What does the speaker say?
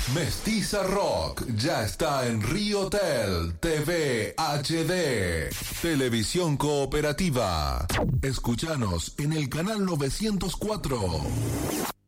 Mestiza Rock ya está en Riotel TV HD. Televisión cooperativa. Escúchanos en el canal 904.